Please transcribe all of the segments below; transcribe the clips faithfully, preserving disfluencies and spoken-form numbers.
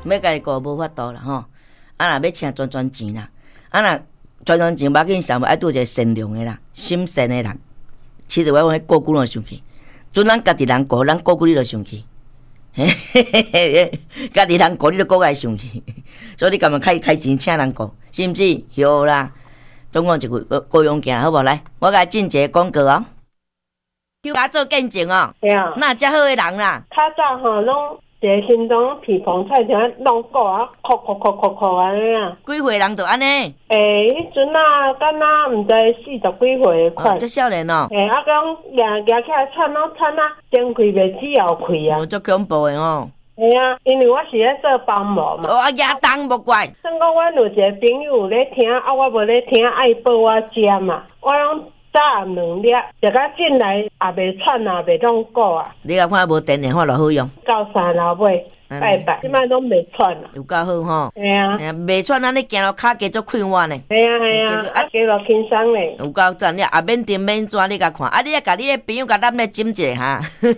要家己顾无法度啦吼。啊，若要请专专钱啦，啊，若专专钱要紧，上要爱拄一个善良的啦，心善的人。其实我讲，个句拢生气，准咱家己人顾，咱个句你就生气。嘿嘿嘿嘿，家己人顾你就个爱生气，所以你干嘛开开钱请人顾，是毋是？有啦，总共一句高用行，好无？来，我甲进一个广告哦。甲做见证哦， 对啊， 那遮好的人啦， 较早吼拢一个心中鼻孔菜像弄鼓啊，哭哭哭哭哭安尼啊。 几岁人就安尼？ 诶，迄阵啊，敢若毋知四十几岁款。 哦，这少年哦。 诶，啊，讲举举起来喘咯喘啊，前开袂起后开啊。 哦，足恐怖的哦。 系啊，因为我是咧做帮忙嘛。 哦，啊，亚当无怪。 算讲阮有一个朋友咧听，啊，我无咧听，爱报我食嘛，我拢。早暗两粒，食到进来也袂喘也袂弄鼓啊。 你甲看无电电话就好用。 到山老尾拜拜，即摆拢袂喘啊。 有够好吼。 系啊。 哎呀，袂喘，咱咧行路骹加足快活呢。 系啊系啊，啊加落轻松咧。 有够赞，你也免定免怎你甲看，啊，你也甲你的朋友甲咱咧斟一下哈。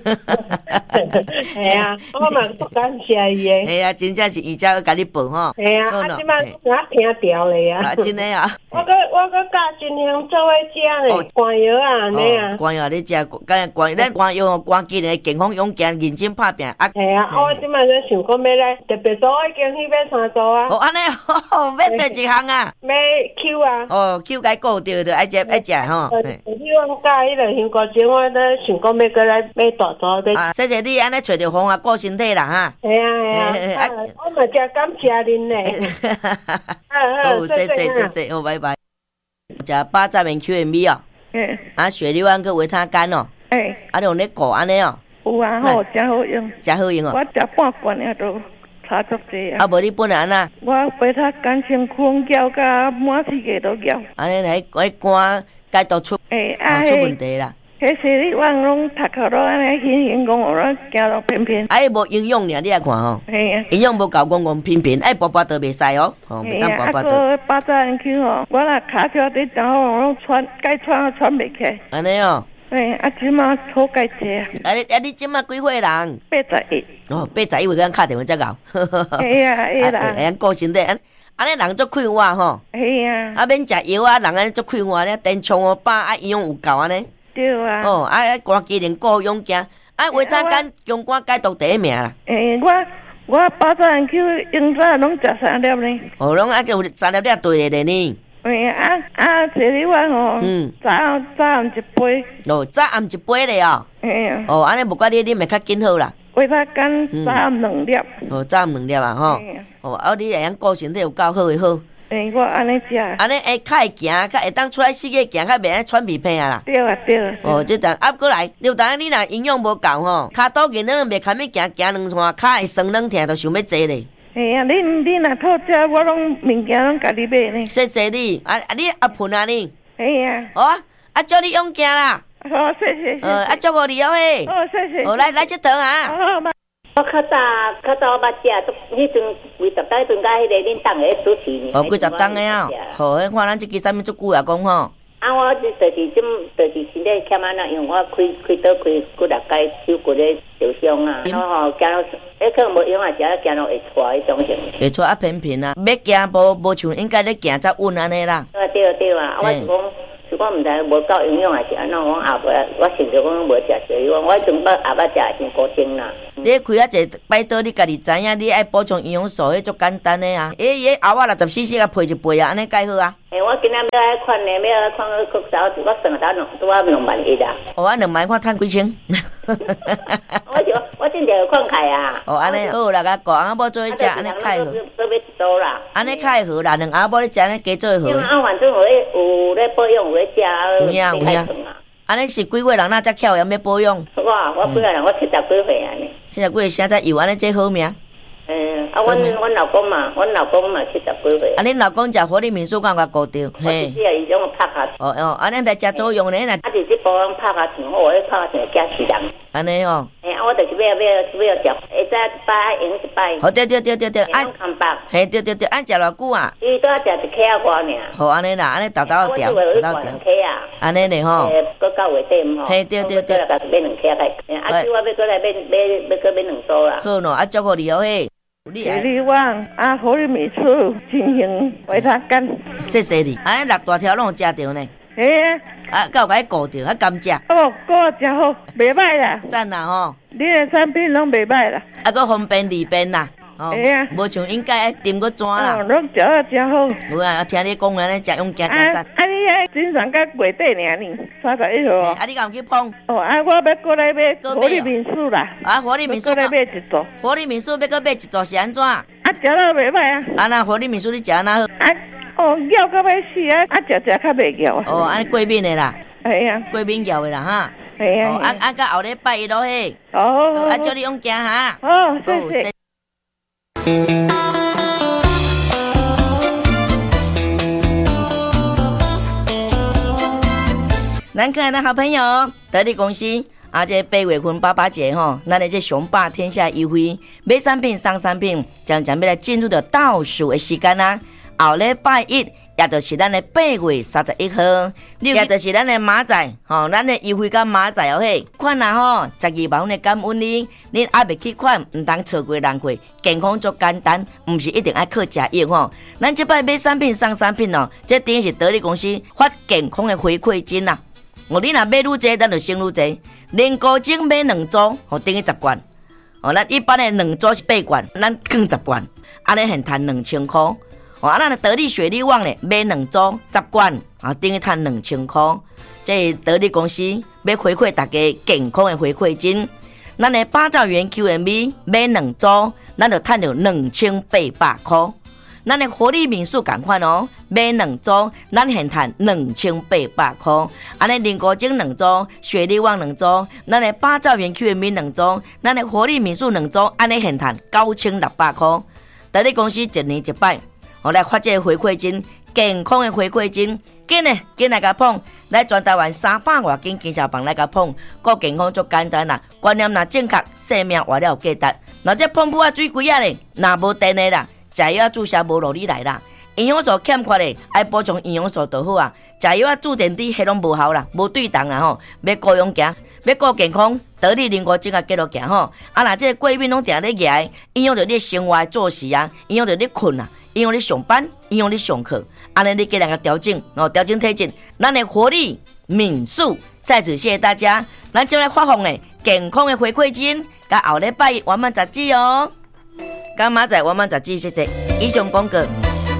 系啊，我嘛不感谢伊诶。 系啊，真正是伊才会甲你报吼。 系啊，啊，即摆我听调咧啊。 真诶啊。 我个我个教真香做伙食咧。寒药啊，安尼啊， 寒药你食，干寒，咱寒药吼，寒机灵，健康勇敢，认真拍拼。啊， 系啊，我即摆咧想讲要来特别做已经去买三组啊。 哦，安尼哦，买第一项啊？ 买 Q 啊。 哦 ，Q 该顾着着，爱食爱食吼。 你讲教迄个香菇精，我咧想讲要过来买大组的。 啊，谢谢你安尼找着方法顾身体啦哈。 系啊系啊，我嘛真感谢恁咧。 好，谢谢谢谢，好，拜拜。食八十元 Q M B 哦。 嗯， 啊，雪梨湾个维他干哦， 哎， 啊，你用咧顾安尼哦， 有啊，吼，真好用， 真好用哦。 我食半罐也都差足济啊。 啊，无你本来安那？ 我维他干先空胶甲满世界都胶。 安尼来，来肝解毒出， 哎啊， 出问题啦。 迄雪梨湾拢读课都安尼轻轻讲，我行到偏偏。 哎，无营养尔，你来看吼。 系啊。营养无够，讲讲偏偏，哎，拔拔都袂使哦，吼，袂当拔拔都。 啊，八十元去吼，我若骹脚伫然后我拢喘，该喘喘袂起来。 安尼哦。 哎，啊，即马好解济啊。 啊，你啊，你即马几岁人？ 八十一。 哦，八十一岁，咱敲电话才搞。 系啊，系啦。 哎，顾身体，安安尼人足快活吼。 系啊。 啊，免食药啊，人安尼足快活咧，电冲哦饱，啊，营养有够安尼。 对啊。 哦，啊，肝机能顾勇健，啊，维他干中肝解毒第一名啦。 诶，我我八十元去用早拢食三粒呢。 哦，拢啊有三粒粒对咧呢。 诶，啊啊，雪梨湾吼，嗯，早早暗一杯。 哦，早暗一杯咧哦。 嘿啊。 哦，安尼无怪你啉会较紧好啦。 维他干早暗两粒。 哦，早暗两粒啊吼。哦，啊，你会晓顾身体有够好诶好。 诶，我安尼食。 安尼会较会行，较会当出来世界行，较袂爱喘鼻涕啊啦。 对啊，对啊。 哦，即阵啊，过来，刘大你若营养无够吼，骹肚筋咱袂堪要行行两串，骹会酸软疼，都想要坐咧。 嘿啊，你你若好食，我拢物件拢家己买呢。 谢谢你，啊啊你阿盆啊你。 嘿啊。 哦，啊祝你勇健啦。 好，谢谢。 呃，啊祝福你哦嘿。 哦，谢谢。 哦，来来这顿啊。 好，妈。 我较早较早我捌食，迄阵几十档迄阵甲迄个恁党诶主持呢。 哦，几十档诶啊！好，迄看咱即支啥物足久啊讲吼。 啊，我就是即就是身体欠安那，因为我开开刀开几六届手骨咧受伤啊，然后吼行到，迄可能无用啊，食啊行到会错迄种型。 会错啊，偏偏啊，要行无无像应该咧行才稳安尼啦。 对对对啊，我是讲。是讲毋知无够营养还是安怎，我后尾我想着讲无食水，我我迄阵捌后尾食真高精啦。 你开啊一摆倒，你家己知影，你爱补充营养素，迄足简单的啊。诶，伊后啊六十 C C 啊配一杯啊，安尼介好啊。 诶，我今仔要爱看呢，要爱看个早，我算到两拄啊两万一啊。 哦，啊两万看趁几千。 我就我真正有看开啊。 哦，安尼好啦，甲大阿某做伙食，安尼较好。 做要多啦。 安尼较好啦，两阿某你食安尼加做好。 因为啊，反正有咧有咧保养，有咧食。 有影有影。安尼是几岁人哪才巧样要保养？ 我我几岁人？我七十几岁啊呢。 七十几岁现在有安尼这好命？ 嗯，啊，阮阮老公嘛，阮老公嘛七十几岁。 啊，恁老公食活力民宿干甲顾着， 嘿。是啊，伊种拍下。 哦哦，安尼来食作用呢？ 啊，就是保养拍下挺好，迄拍下挺惊死人。 安尼哦。 嘿，啊，我就是要要要食，会早一摆爱用一摆。 好对对对对对， 按空白。 嘿对对对，按食偌久啊？ 伊都要食一克啊外尔。好安尼啦，安尼豆豆调，豆豆调。 克啊。 安尼嘞吼。 诶，搁到月底吼。 嘿对对对。 我买两克来，啊，叫我要过来买买要过买两组啦。 好喏，啊，祝福你哦嘿。 给你旺啊，活力米醋进行维他干。 谢谢你，安尼六大条拢有食着呢。 嘿啊， 啊，甲有甲伊顾着，啊甘蔗。 哦，顾真好，袂歹啦。 赞啦吼！ 你的产品拢袂歹啦。 啊，佫方便利便啦。哦， 嘿啊， 无像应该炖个怎啦。 哦，拢食啊真好。 有啊，听你讲安尼食用惊真赞。 啊，你遐经常到月底尔呢，三十一号。 啊，你敢有去碰？ 哦，啊，我要过来买活力民宿啦。 啊，活力民宿。 过来买一组。 活力民宿要搁买一组是安怎？啊， 食了袂歹啊。 啊，那活力民宿你食安那好？ 啊，哦，咬到要死啊！啊，食食较袂咬啊。 哦，安尼过敏的啦。 系啊。 过敏咬的啦哈。 系啊。 哦，啊啊，到后礼拜一落去。 哦。 啊，祝你勇行哈。 哦，谢谢。 咱可爱的好朋友得力公司啊，这八月份八八节吼，咱的这雄霸天下优惠，买产品送产品，将将要来进入到倒数的时间啦。后礼拜一，也就是咱的八月三十一号，也就是咱的马仔吼，咱的优惠跟马仔哦嘿，款啊吼，十二万的感恩你，恁还未去款，唔当错过人过，健康足简单，唔是一定爱靠食药吼。咱这摆买产品送产品哦，这等于是得力公司发健康的回馈金啦。哦，你若买愈多，咱就省愈多。年糕精买两组，哦，等于十罐。哦，咱一般的两组是八罐，咱更十罐，安尼现赚两千块。哦，啊，咱的得力雪力旺咧，买两组十罐，啊，等于赚两千块。这得力公司要回馈大家健康的回馈金。咱的八兆元 Q M B 买两组，咱就赚到两千八百块。咱的活力民宿同款哦，买两组，咱现赚两千八百块。安尼年糕精两组，雪力旺两组，咱的八兆元 Q M B 两组，咱的活力民宿两组，安尼现赚九千六百块。得力公司一年一摆，我来发这个回馈金，健康的回馈金，紧嘞，紧来甲捧，来全台湾三百外间经销房来甲捧，个健康足简单啦，观念若正确，生命活了有价值。若这pom铺啊水贵啊咧，若无电的啦。食药注射无落你来啦，营养素欠缺的，爱补充营养素就好啊。食药注电池，迄拢无效啦，无对动啦吼。要顾养行，要顾健康，得力灵果精啊，继续行吼。啊，若这个过敏拢定咧举，影响着你生活作息啊，影响着你困啊，影响你上班，影响你上课。安尼你尽量个调整，哦，调整体质，咱的活力民宿。在此谢谢大家，咱将来发放的健康的回馈金，甲后礼拜完满杂志哦。干马仔，我们杂志谢谢。以上广告。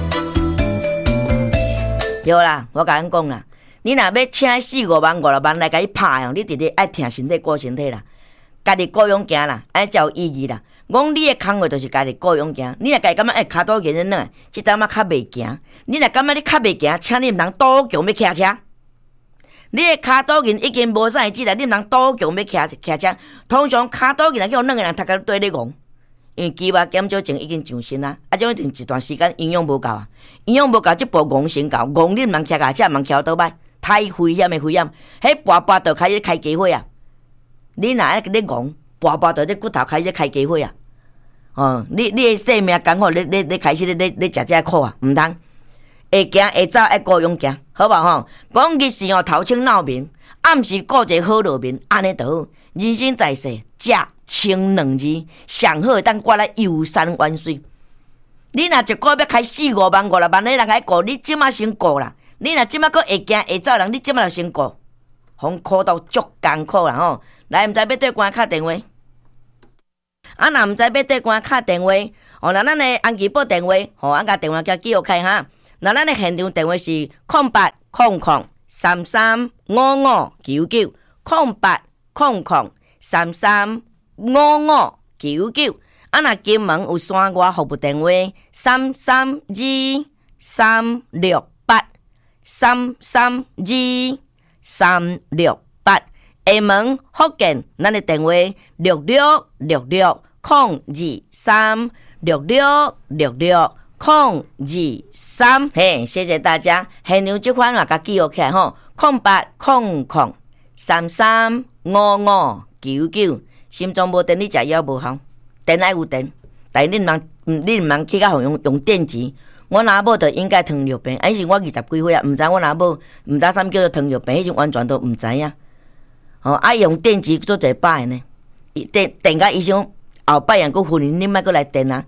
对啦，我甲恁讲啦，你若要请四五万、五六万来甲伊拍哦，你直直爱听身体顾身体啦，家己顾养行啦，安才有意义啦。讲你的工作就是家己顾养行，你若家己感觉哎骹肚硬硬软，即阵仔较袂行。你若感觉你较袂行，请你毋通倒强要骑车。你的骹肚硬已经无啥会记啦，你毋通倒强要骑骑车。通常骹肚硬叫两个人头壳对咧戆。因为肌肉减少症已经上身啊，啊，种一定一段时间营养无够啊，营养无够，即步戆先够，戆你毋通骑脚车，毋通骑倒摆，太危险的危险，迄跋跋就开始开机会啊！你若爱咧戆，跋跋就这骨头开始开机会啊！哦，你你的生命刚好咧咧咧开始咧咧咧食这苦啊，毋通会行会走爱顾用行，好无吼？讲日时哦头清闹面，暗时顾一个好路面，安尼就好。人生在世，食清两字，上好当我来游山玩水。你若一个要开四五万、五六万，你人来顾，你即马先顾啦。你若即马搁会行会走人，你即马就先顾。风苦到足艰苦啦吼！来，毋知要对官敲电话。啊，若毋知要对官敲电话，哦，那咱的安琪宝电话，吼，啊，甲电话叫记录开哈。那咱的现场电话是空八空空三三五五九九空八空空三三五五九九。啊，若金门有山外服务电话三三二三六八三三二三六八。厦门福建，咱的电话六六六六空二三六六六六空二三。嘿，谢谢大家。现场这款也甲记录起来吼，空八空空三三五五九九。心脏无电，你食药无效，电爱有电，但是你毋通，你毋通去甲用用电池。我阿某就应该糖尿病，迄时我二十几岁啊，毋知我阿某毋知啥叫做糖尿病，迄时完全都毋知影。哦，爱用电池做一摆呢，电电甲医生后摆人佫训你，你莫佫来电啊！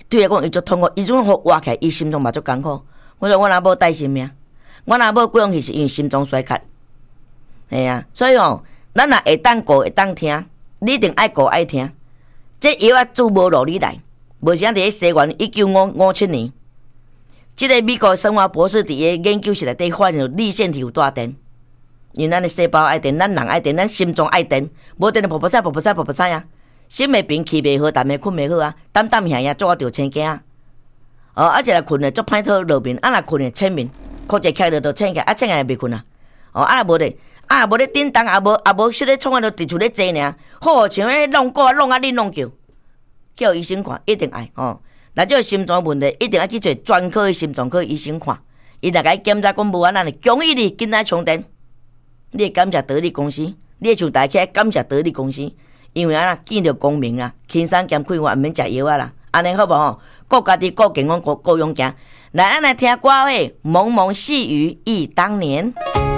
对伊讲伊足痛苦，伊种好活起来，伊心脏嘛足艰苦。我说我若无带性命，我若无过用去是因为心脏衰竭。系啊，所以哦，咱若会当顾会当听，你一定爱顾爱听。这药啊，主无路你来，无啥伫咧西元一九五五七年，即、这个美国生化博士伫个研究室内底发现立腺体有大电。因为咱的细胞爱电，咱人爱电，咱心脏爱电，无电就噗噗菜噗噗菜噗噗菜啊！心袂平，气袂好，但袂困袂好啊，胆胆遐遐，做啊着青惊啊！哦，而且来困咧，足歹讨落面，啊若困咧浅面，靠一起来就醒起来，啊醒起来袂困啊！哦，啊无咧，啊无咧叮当，啊无啊无说咧创啊，就伫厝咧坐尔，好像迄弄鼓啊弄啊恁弄叫，叫医生看一定爱哦。若即个心脏问题，一定要去找专科的心脏科医生看，伊若甲伊检查讲无安尼，恭喜你，紧来充电。你会感谢德力公司，你会像大家感谢德力公司，因为啊，见着光明啦，轻松兼快活，毋免食药啊啦，安尼好无吼？顾家己，顾健康，顾顾勇行。来，咱来听歌诶，蒙蒙细雨忆当年。